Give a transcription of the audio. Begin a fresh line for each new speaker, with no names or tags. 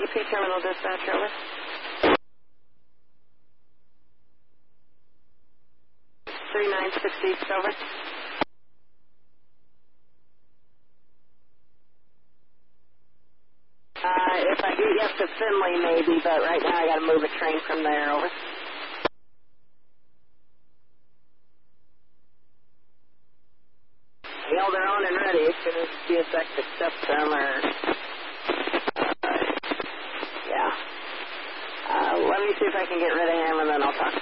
UP Terminal Dispatch, over. 3960, over. If I get you up to Finley, maybe, but right now I got to move a train from there, over. Well, they're on and ready as soon as CSX accepts them, or, yeah. Let me see if I can get rid of him, and then I'll talk to